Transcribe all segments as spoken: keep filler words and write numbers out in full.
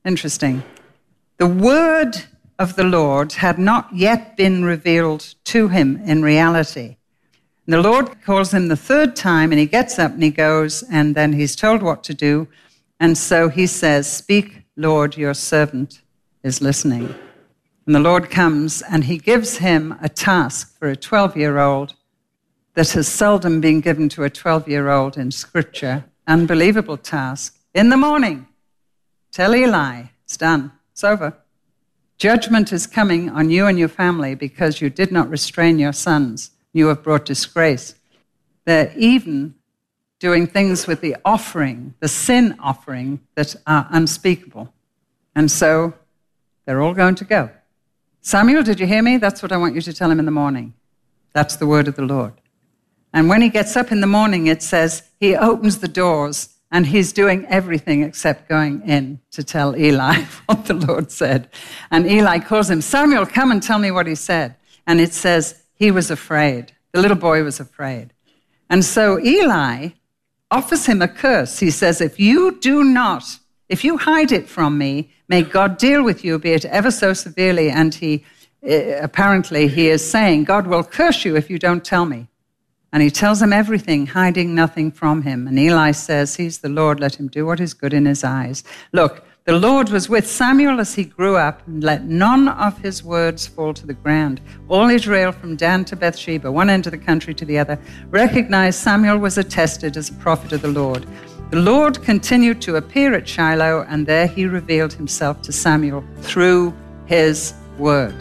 Interesting. The word of the Lord had not yet been revealed to him in reality. And the Lord calls him the third time, and he gets up and he goes, and then he's told what to do. And so he says, "Speak, Lord, your servant is listening." And the Lord comes and he gives him a task for a twelve-year-old that has seldom been given to a twelve-year-old in Scripture. Unbelievable task. In the morning, tell Eli, it's done, it's over. Judgment is coming on you and your family because you did not restrain your sons. You have brought disgrace. They're even doing things with the offering, the sin offering, that are unspeakable. And so they're all going to go. Samuel, did you hear me? That's what I want you to tell him in the morning. That's the word of the Lord. And when he gets up in the morning, it says he opens the doors and he's doing everything except going in to tell Eli what the Lord said. And Eli calls him, "Samuel, come and tell me what he said." And it says he was afraid. The little boy was afraid. And so Eli offers him a curse. He says, "If you do not, if you hide it from me, may God deal with you, be it ever so severely." And he, apparently he is saying, God will curse you if you don't tell me. And he tells him everything, hiding nothing from him. And Eli says, he's the Lord, let him do what is good in his eyes. Look, the Lord was with Samuel as he grew up, and let none of his words fall to the ground. All Israel from Dan to Bathsheba, one end of the country to the other, recognized Samuel was attested as a prophet of the Lord. The Lord continued to appear at Shiloh, and there he revealed himself to Samuel through his word.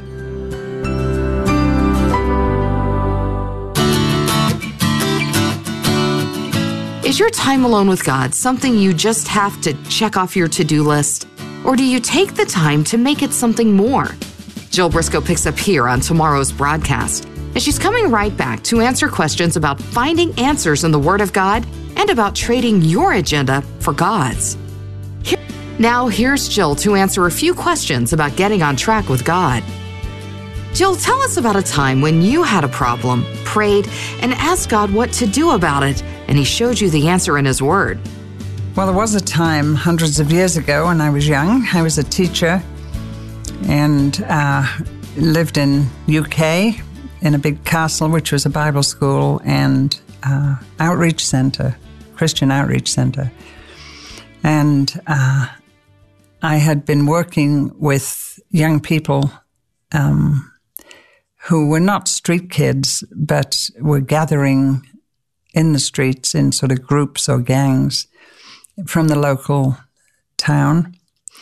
Is your time alone with God something you just have to check off your to-do list? Or do you take the time to make it something more? Jill Briscoe picks up here on tomorrow's broadcast, and she's coming right back to answer questions about finding answers in the Word of God and about trading your agenda for God's. Here, now here's Jill to answer a few questions about getting on track with God. Jill, tell us about a time when you had a problem, prayed, and asked God what to do about it, and he showed you the answer in his word. Well, there was a time hundreds of years ago when I was young. I was a teacher and uh, lived in U K in a big castle, which was a Bible school and uh, outreach center, Christian outreach center. And uh, I had been working with young people um, who were not street kids, but were gathering in the streets in sort of groups or gangs from the local town.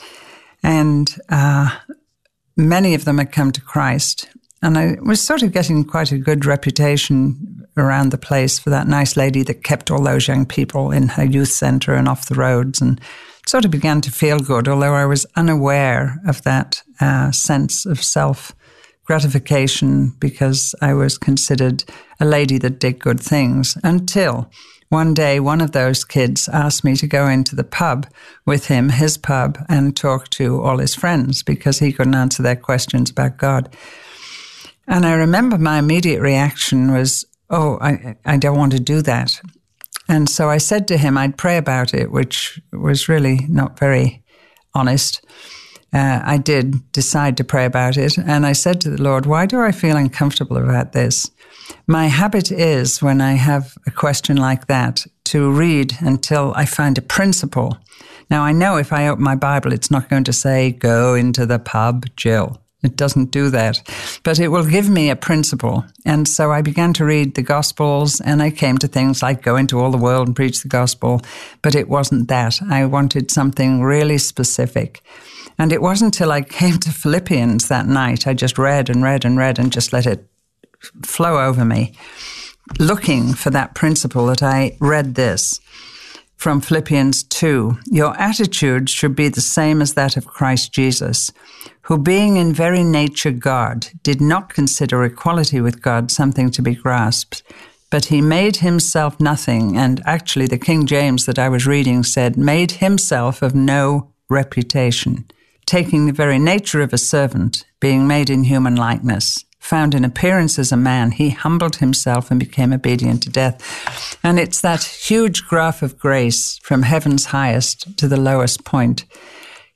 And uh, many of them had come to Christ. And I was sort of getting quite a good reputation around the place for that nice lady that kept all those young people in her youth center and off the roads, and sort of began to feel good, although I was unaware of that uh, sense of self gratification because I was considered a lady that did good things, until one day one of those kids asked me to go into the pub with him, his pub, and talk to all his friends because he couldn't answer their questions about God. And I remember my immediate reaction was, oh, I, I don't want to do that. And so I said to him I'd pray about it, which was really not very honest. Uh, I did decide to pray about it, and I said to the Lord, why do I feel uncomfortable about this? My habit is, when I have a question like that, to read until I find a principle. Now, I know if I open my Bible, it's not going to say, go into the pub, Jill. It doesn't do that. But it will give me a principle. And so I began to read the Gospels, and I came to things like go into all the world and preach the gospel. But it wasn't that. I wanted something really specific. And it wasn't until I came to Philippians that night, I just read and read and read and just let it flow over me, looking for that principle, that I read this from Philippians two. Your attitude should be the same as that of Christ Jesus, who being in very nature God, did not consider equality with God something to be grasped, but he made himself nothing. And actually the King James that I was reading said, made himself of no reputation, taking the very nature of a servant, being made in human likeness, found in appearance as a man, he humbled himself and became obedient to death. And it's that huge graph of grace from heaven's highest to the lowest point.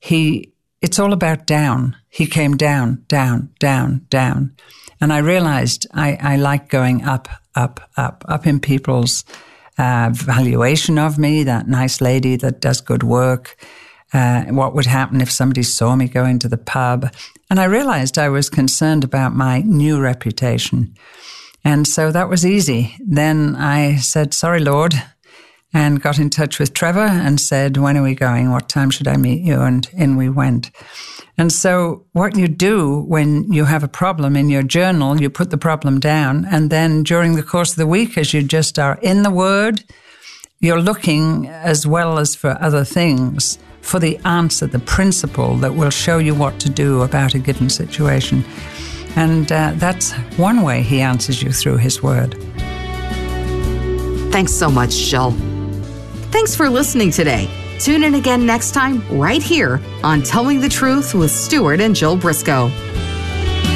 he, it's all about down. He came down, down, down, down. And I realized I, I like going up, up, up, up in people's uh, valuation of me, that nice lady that does good work. Uh, what would happen if somebody saw me going to the pub? And I realized I was concerned about my new reputation. And so that was easy. Then I said, sorry, Lord, and got in touch with Trevor and said, when are we going? What time should I meet you? And in we went. And so what you do when you have a problem in your journal, you put the problem down. And then during the course of the week, as you just are in the Word, you're looking as well as for other things for the answer, the principle that will show you what to do about a given situation. And uh, that's one way he answers you, through his Word. Thanks so much, Jill. Thanks for listening today. Tune in again next time right here on Telling the Truth with Stuart and Jill Briscoe.